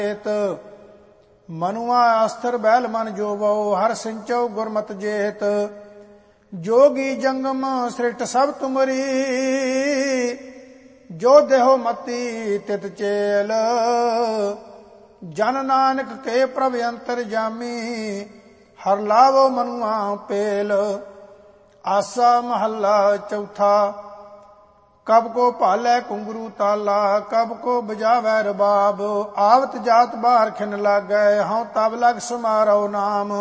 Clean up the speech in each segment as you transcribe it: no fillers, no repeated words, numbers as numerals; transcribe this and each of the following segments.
मनुआ अस्त्र बैल मन जोबो, हर सिंचो गुरमत जेत। जोगी जंगम सृष्ट सब तुमरी, जो देहो मती तित चेल। जन नानक के प्रभ अंतर जामी, हर लावो मनुआ पेल। आसा महला चौथा। कब को भालै घुंघरू ताला, कब को बजावै रबाब। आवत जात बाहर खिन लागै, हऊँ तब लग समारो नाम।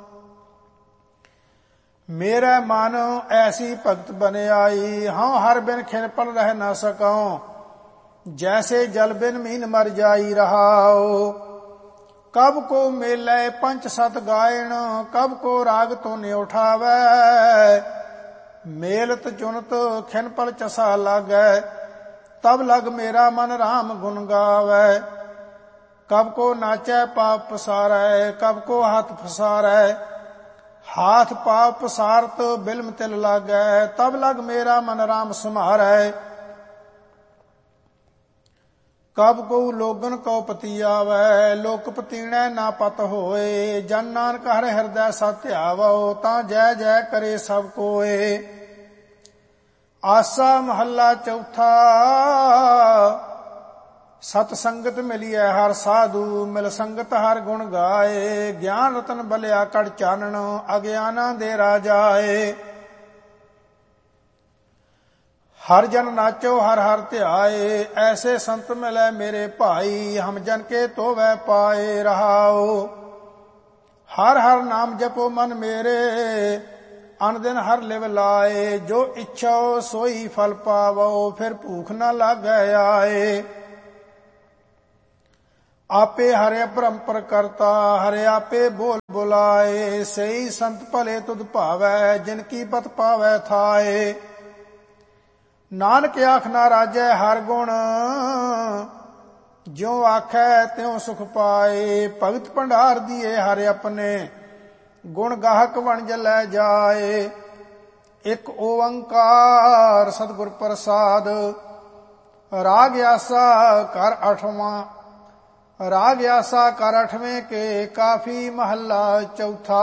मेरा मन ऐसी भगत बन आई, हऊँ हर बिन खिन पल रह न सकऊं। जैसे जल बिन मीन मर जाई रहाओ। कब को मेलै पंच सत गायन, कब को राग तो ने उठावै। मेलत चुनत खिन पल चसा लागै, तब लग मेरा मन राम गुन गावै। कब को नाचै पाप पसारै, कब को हाथ फसारै। हाथ पाप पसारत बिलम तिल लागै, तब लग मेरा मन राम समारै। कब को लोगन को पति आवै, लोक पतीणै ना पत होए। जन नानक हर हृदय सत ध्यावो, तां जय जय करे सब कोए। आसा महला चौथा। सत संगत मिलिए हर साधु, मिल संगत हर गुण गाए। ज्ञान रतन बलिया कड़ चानन, अज्ञाना दे राजाए। हर जन नाचो हर हर ध्याए, ऐसे संत मिले मेरे भाई। हम जन के तो वह पाए रहाओ। हर हर नाम जपो मन मेरे, अन दिन हर लिव लाए। जो इच्छा सोई फल पावो, फिर भूख न लागै आए। आपे हरे परंपर करता, हरे आपे बोल बुलाए। सही संत भले तुद भावै, जिनकी पत पावै थाए। नानक आख ना राजै हर गुण, ज्यों आखै त्यों सुख पाए। भगत भंडार दिए हर अपने, गुण गाहक वणज लै जाए। एक ओंकार सतगुर प्रसाद, राग आसा कर अठवां। राग आसा कर अठवें के, काफी महला चौथा।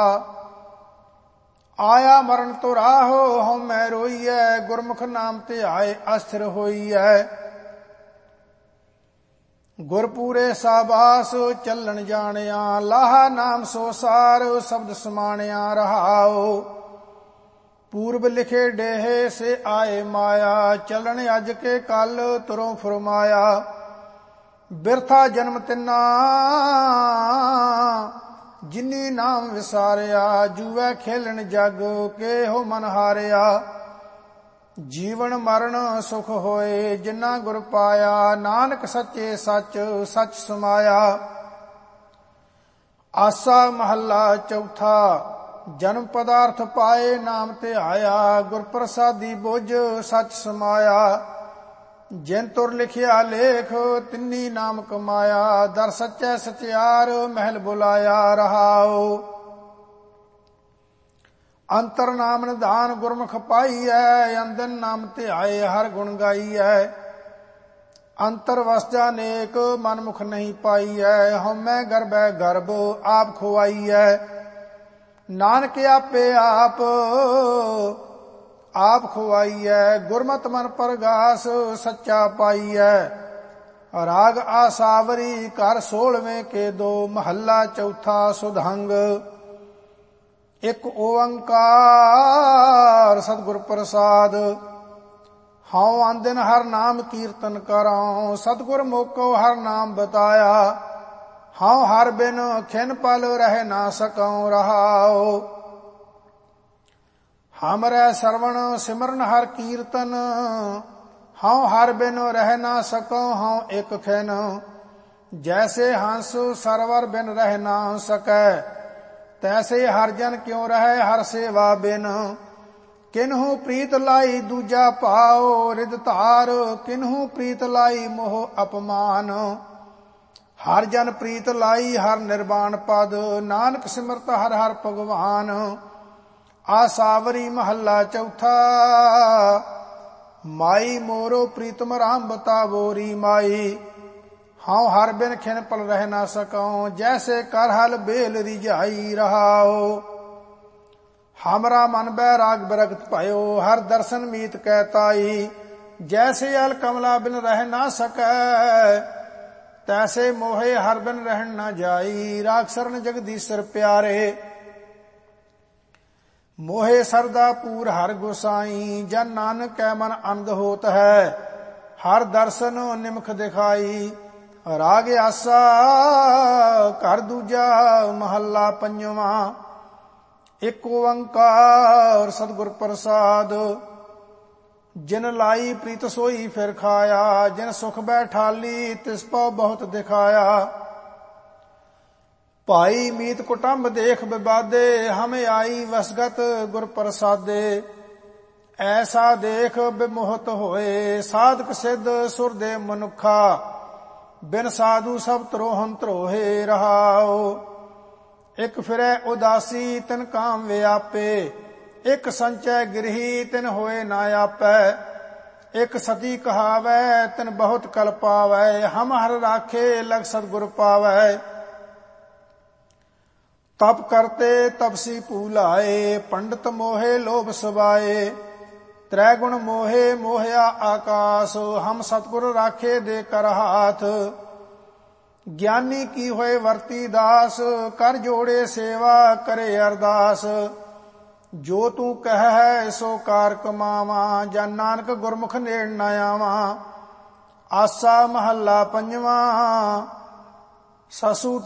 आया मरण तो राहो, हम मैं रोईऐ। गुरमुख नाम ते आए अस्थिर होईऐ। गुरपूरे साबास चलन जानिया, लाहा नाम सो सार शब्द समानिया रहाओ। पूर्व लिखे डेहे से आए माया, चलन अज के कल तुरों फुरमाया। बिरथा जन्म तिना जिनी नाम विसारिया। जुए खेलन जग के हो मन हारिया। जीवन मरण सुख होए, जिन्ना गुर पाया। नानक सच्चे सच सच समाया। आसा महला चौथा। जन्म पदार्थ पाए नाम ते आया। गुर प्रसादी बुझ सच समाया। जिन तुर लिखिया लेख, तिन्नी नाम कमाया। दर सच्चै सचियार महल बुलाया रहाओ। अंतर नाम निधान गुरमुख पाईऐ। अंदन नाम ते आए हर गुण गाईऐ। अंतर वसजा नेक मन मुख नहीं पाईऐ। हउमੈ गर्भै गर्भ आप खुआईऐ। नानक आपे आप खुआईऐ। गुरमत मन परगास सच्चा पाईऐ। राग आसावरी कर 16वें के दो, महला चौथा सुधंग। एक ओंकार सतगुर प्रसाद, हऊँ आंदिन हर नाम कीर्तन कराऊं। सतगुर मोको हर नाम बताया। हऊँ हर बिन खिन पल रह ना सकऊं रहाओ। हमरे श्रवण सिमरन हर कीर्तन, हऊँ हर बिन रह ना सकऊं हऊँ एक खिन। जैसे हंस सरवर बिन रह ना सकै, तैसे हर जन क्यों रहे हर सेवा बिन। किन्हू प्रीत लाई दूजा पाओ रिद धार, किन्हू प्रीत लाई मोह अपमान। हर जन प्रीत लाई हर निर्वाण पद, नानक सिमरत हर हर भगवान। आसावरी महला चौथा। माई मोरो प्रीतम राम बतावोरी माई, हाउ हर बिन खिन पल रह ना सकऊं, जैसे कर हल बेल रिझाई रहाओ। हमरा मन बैराग बिरक्त भयो, हर दर्शन मीत कहताई, जैसे अल कमला बिन रह ना सकै, तैसे मोहे हर बिन रहन न जाई। राग शरण जगदीश्वर प्यारे, मोहे सरदा पूर हर गोसाई, जन नानक कै मन आनंद होत है, हर दर्शन निमख दिखाई। राग आसा घर दूजा महला पंजवा, एक ओंकार सतगुर प्रसाद। जिन लाई प्रीत सोई फिर खाया, जिन सुख बैठाली तिस पौ बहुत दिखाया। भाई मीत कुटुंब देख विवादे, हमें आई वसगत गुर प्रसादे। ऐसा देख विमोहत होए, साधक सिद्ध सुर दे मनुखा, बिन साधु सब त्रोहन त्रोहे रहाओ। एक फिरै उदासी तिन काम व्यापे, एक संचय गृही तिन होए ना आपै। एक सती कहावै तिन बहुत कल पावै, हम हर राखे लग सतगुर पावै। तप करते तपसी पूलाए, पंडित मोहे लोभ सबाए। त्रैगुण मोहे मोहया आकाश, हम सतगुर राखे दे कर हाथ। ज्ञानी की होए वर्ती दास, कर जोड़े सेवा करे अरदास। जो तू कह है सो कार कमावा, जन नानक गुरमुख नेड़ न आवा। आसा महला पंजवा, ससु